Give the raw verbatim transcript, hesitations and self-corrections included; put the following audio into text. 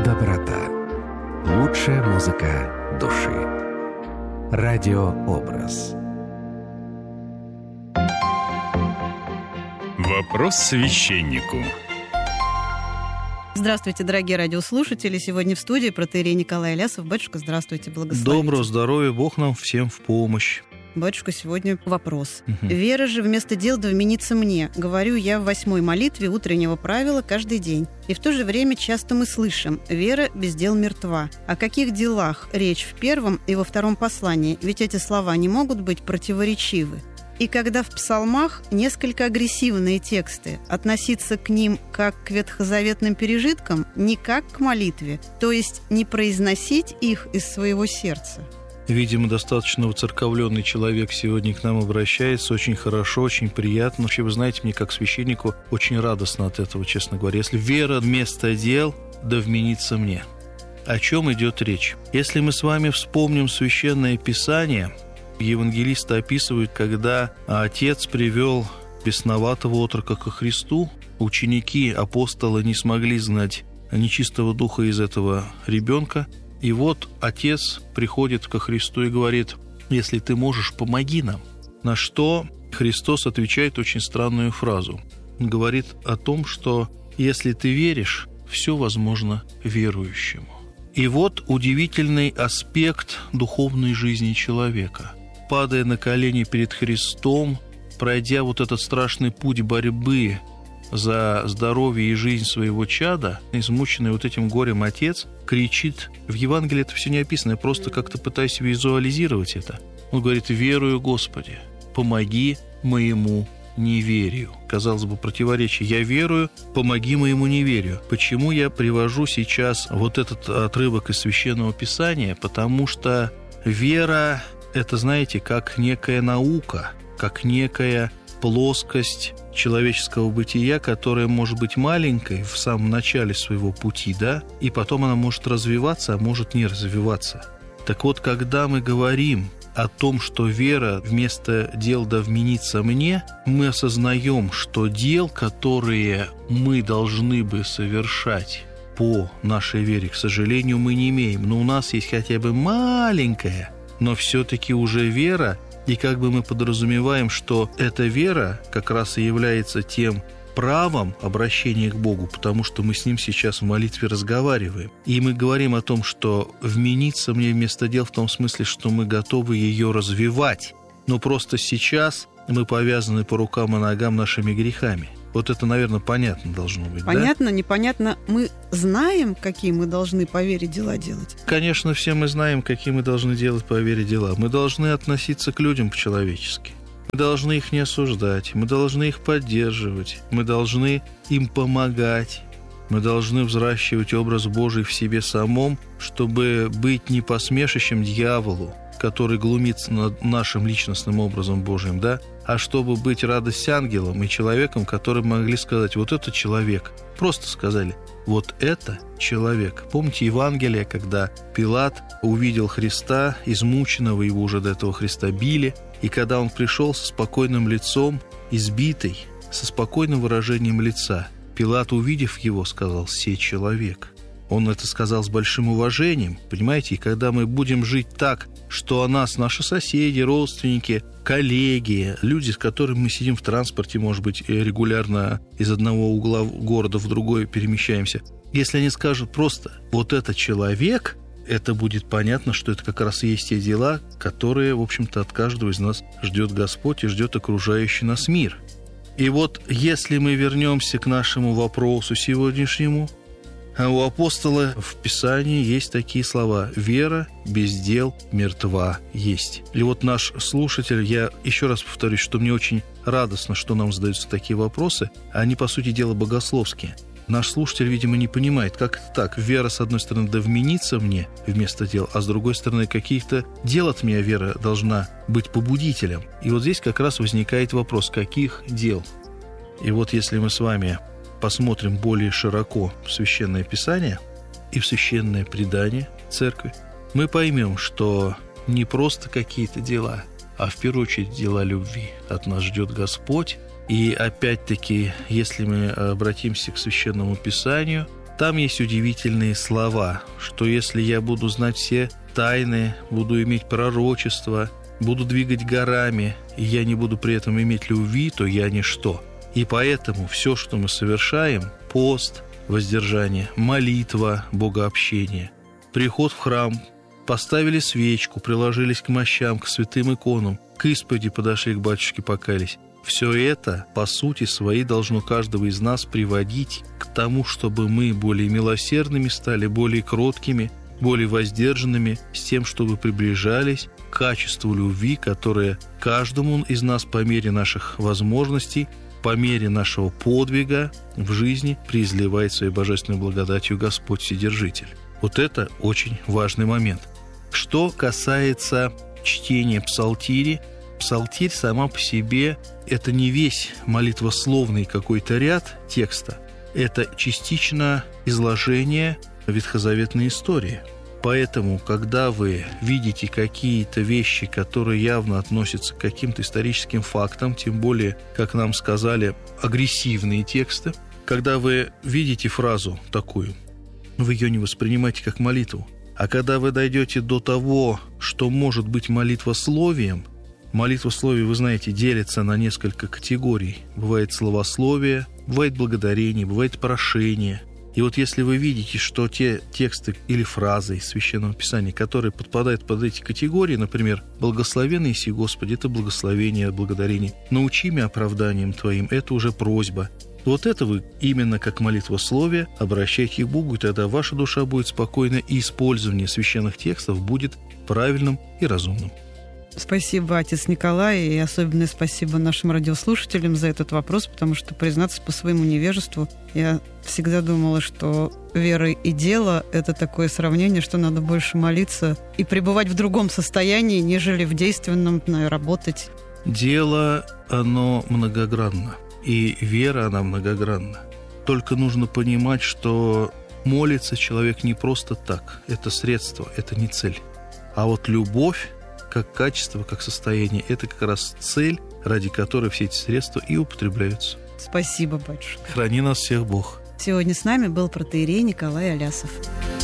доброта. Лучшая музыка души. Радиообраз. Вопрос священнику. Здравствуйте, дорогие радиослушатели. Сегодня в студии протоиерей Николай Илясов. Батюшка, здравствуйте, благословите. Доброго здоровья, Бог нам всем в помощь. Батюшка, сегодня вопрос. Угу. «Вера же вместо дел да вменится мне», говорю я в восьмой молитве утреннего правила каждый день. И в то же время часто мы слышим: «Вера без дел мертва». О каких делах речь в первом и во втором послании? Ведь эти слова не могут быть противоречивы. И когда в псалмах несколько агрессивные тексты, относиться к ним как к ветхозаветным пережиткам, не как к молитве, то есть не произносить их из своего сердца. Видимо, достаточно уцерковленный человек сегодня к нам обращается. Очень хорошо, очень приятно. Вообще, вы знаете, мне как священнику очень радостно от этого, честно говоря. Если вера вместо дел, да вменится мне. О чем идет речь? Если мы с вами вспомним Священное Писание, евангелисты описывают, когда отец привел бесноватого отрока ко Христу, ученики, апостолы не смогли знать нечистого духа из этого ребенка. И вот отец приходит ко Христу и говорит: «Если ты можешь, помоги нам». На что Христос отвечает очень странную фразу. Он говорит о том, что если ты веришь, все возможно верующему. И вот удивительный аспект духовной жизни человека. Падая на колени перед Христом, пройдя вот этот страшный путь борьбы за здоровье и жизнь своего чада, измученный вот этим горем отец кричит, в Евангелии это все не описано, я просто как-то пытаюсь визуализировать это. Он говорит: «Верую, Господи, помоги моему неверию». Казалось бы, противоречие. Я верую, помоги моему неверию. Почему я привожу сейчас вот этот отрывок из Священного Писания? Потому что вера — это, знаете, как некая наука, как некая плоскость человеческого бытия, которая может быть маленькой в самом начале своего пути, да, и потом она может развиваться, а может не развиваться. Так вот, когда мы говорим о том, что вера вместо дел да вменится мне, мы осознаем, что дел, которые мы должны бы совершать по нашей вере, к сожалению, мы не имеем. Но у нас есть хотя бы маленькая, но все-таки уже вера. И как бы мы подразумеваем, что эта вера как раз и является тем правом обращения к Богу, потому что мы с Ним сейчас в молитве разговариваем. И мы говорим о том, что вменится мне вместо дел в том смысле, что мы готовы ее развивать. Но просто сейчас мы повязаны по рукам и ногам нашими грехами. Вот это, наверное, понятно должно быть, Понятно, да? непонятно. Мы знаем, какие мы должны по вере дела делать? Конечно, все мы знаем, какие мы должны делать по вере дела. Мы должны относиться к людям по-человечески. Мы должны их не осуждать, мы должны их поддерживать, мы должны им помогать. Мы должны взращивать образ Божий в себе самом, чтобы быть не посмешищем дьяволу, который глумится над нашим личностным образом Божиим, да, а чтобы быть радость ангелом и человеком, который могли сказать: вот это человек. Просто сказали: вот это человек. Помните Евангелие, когда Пилат увидел Христа, измученного, его уже до этого Христа били, и когда он пришел со спокойным лицом, избитый, со спокойным выражением лица, Пилат, увидев его, сказал: «Се человек». Он это сказал с большим уважением, понимаете? И когда мы будем жить так, что о нас наши соседи, родственники, коллеги, люди, с которыми мы сидим в транспорте, может быть, регулярно из одного угла города в другой перемещаемся, если они скажут просто «вот это человек», это будет понятно, что это как раз и есть те дела, которые, в общем-то, от каждого из нас ждет Господь и ждет окружающий нас мир. И вот если мы вернемся к нашему вопросу сегодняшнему, у апостола в Писании есть такие слова: «Вера без дел мертва есть». И вот наш слушатель, я еще раз повторюсь, что мне очень радостно, что нам задаются такие вопросы, они, по сути дела, богословские. Наш слушатель, видимо, не понимает, как это так. Вера, с одной стороны, да вменится мне вместо дел, а с другой стороны, каких-то дел от меня вера должна быть побудителем. И вот здесь как раз возникает вопрос: каких дел? И вот если мы с вами посмотрим более широко в Священное Писание и в Священное предание Церкви, мы поймем, что не просто какие-то дела, а в первую очередь дела любви от нас ждет Господь. И опять-таки, если мы обратимся к Священному Писанию, Там есть удивительные слова, что если я буду знать все тайны, буду иметь пророчество, буду двигать горами, и я не буду при этом иметь любви, то я ничто. И поэтому все, что мы совершаем, пост, воздержание, молитва, богообщение, приход в храм, поставили свечку, приложились к мощам, к святым иконам, к исповеди подошли к батюшке, покаялись. Все это, по сути своей, должно каждого из нас приводить к тому, чтобы мы более милосердными стали, более кроткими, более воздержанными, с тем, чтобы приближались к качеству любви, которое каждому из нас по мере наших возможностей, по мере нашего подвига в жизни преизливает своей божественной благодатью Господь Вседержитель. Вот это очень важный момент. Что касается чтения псалтири, псалтирь сама по себе – это не весь молитвословный какой-то ряд текста, это частично изложение ветхозаветной истории. Поэтому, когда вы видите какие-то вещи, которые явно относятся к каким-то историческим фактам, тем более, как нам сказали, агрессивные тексты, когда вы видите фразу такую, вы ее не воспринимаете как молитву. А когда вы дойдете до того, что может быть молитвословием, молитвословие, вы знаете, делится на несколько категорий. Бывает словословие, бывает благодарение, бывает прошение. И вот если вы видите, что те тексты или фразы из Священного Писания, которые подпадают под эти категории, например, «Благословенный еси Господи» — это благословение, благодарение, «Научи меня оправданием Твоим» — это уже просьба. Вот это вы именно как молитвословие обращайте к Богу, и тогда ваша душа будет спокойна, и использование священных текстов будет правильным и разумным. Спасибо, отец Николай, и особенно спасибо нашим радиослушателям за этот вопрос, потому что, признаться по своему невежеству, я всегда думала, что вера и дело — это такое сравнение, что надо больше молиться и пребывать в другом состоянии, нежели в действенном, работать. Дело, оно многогранно, и вера, она многогранна. Только нужно понимать, что молится человек не просто так, это средство, это не цель. А вот любовь, как качество, как состояние, это как раз цель, ради которой все эти средства и употребляются. Спасибо, батюшка. Храни нас всех Бог. Сегодня с нами был протоиерей Николай Алясов.